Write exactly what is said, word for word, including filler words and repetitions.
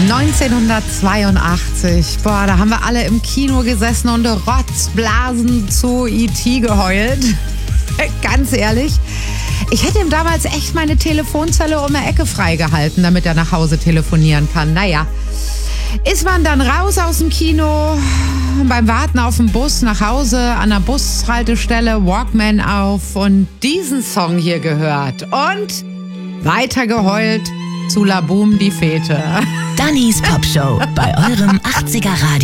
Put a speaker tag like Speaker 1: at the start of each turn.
Speaker 1: neunzehnhundertzweiundachtzig. Boah, da haben wir alle im Kino gesessen und rotzblasen zu E T geheult. Ganz ehrlich. Ich hätte ihm damals echt meine Telefonzelle um die Ecke freigehalten, damit er nach Hause telefonieren kann. Naja, ist man dann raus aus dem Kino, beim Warten auf den Bus nach Hause, an der Bushaltestelle, Walkman auf und diesen Song hier gehört. Und weiter geheult zu La Boom die Fete.
Speaker 2: Dannys Popshow bei eurem achtziger Radio.